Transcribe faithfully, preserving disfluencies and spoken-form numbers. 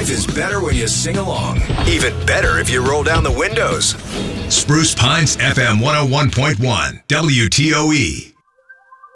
Life is better when you sing along. Even better if you roll down the windows. Spruce Pines F M one oh one point one, W T O E.